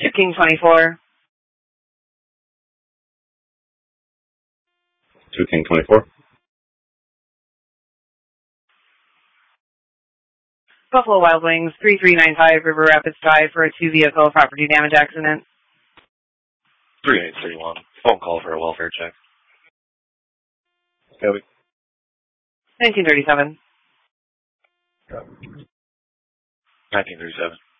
2 King 24. 2 King 24. Buffalo Wild Wings, 3395 River Rapids Drive for a 2-vehicle property damage accident. 3831. Phone call for a welfare check. Copy. 1937. 1937.